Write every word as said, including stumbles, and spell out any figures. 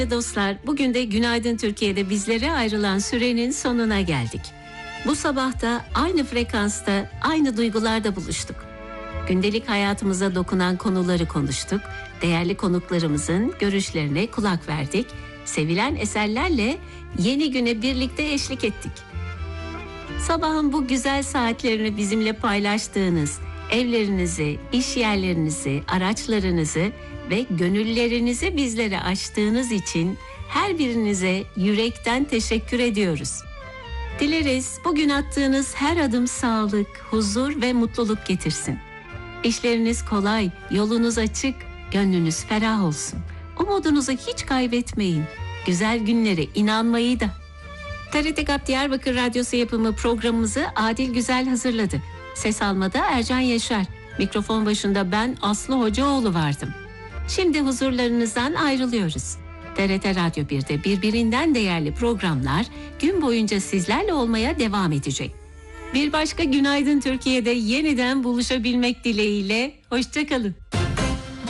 Dostlar, bugün de Günaydın Türkiye'de bizlere ayrılan sürenin sonuna geldik. Bu sabah da aynı frekansta, aynı duygularda buluştuk. Gündelik hayatımıza dokunan konuları konuştuk. Değerli konuklarımızın görüşlerine kulak verdik. Sevilen eserlerle yeni güne birlikte eşlik ettik. Sabahın bu güzel saatlerini bizimle paylaştığınız, evlerinizi, iş yerlerinizi, araçlarınızı ve gönüllerinizi bizlere açtığınız için her birinize yürekten teşekkür ediyoruz. Dileriz bugün attığınız her adım sağlık, huzur ve mutluluk getirsin. İşleriniz kolay, yolunuz açık, gönlünüz ferah olsun. Umudunuzu hiç kaybetmeyin. Güzel günlere inanmayı da. T R T GAP Diyarbakır Radyosu yapımı programımızı Adil Güzel hazırladı. Ses almada Ercan Yaşar. Mikrofon başında ben Aslı Hocaoğlu vardım. Şimdi huzurlarınızdan ayrılıyoruz. T R T Radyo birde birbirinden değerli programlar gün boyunca sizlerle olmaya devam edecek. Bir başka Günaydın Türkiye'de yeniden buluşabilmek dileğiyle. Hoşça kalın.